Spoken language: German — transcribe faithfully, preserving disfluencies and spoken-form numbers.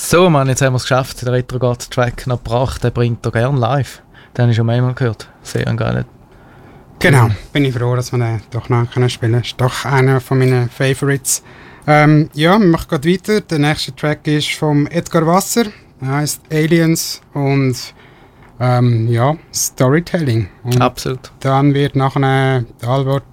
So, Mann, jetzt haben wir es geschafft. Der Retrograd-Track noch gebracht. Den bringt er gerne live. Den habe ich schon einmal gehört. Sehr geil. Genau, bin ich froh, dass wir den doch noch spielen können. Ist doch einer von meinen Favorites. Ähm, ja, wir machen gerade weiter. Der nächste Track ist vom Edgar Wasser. Er heisst Aliens und ähm, ja, Storytelling. Und absolut. Dann wird nachher der Albert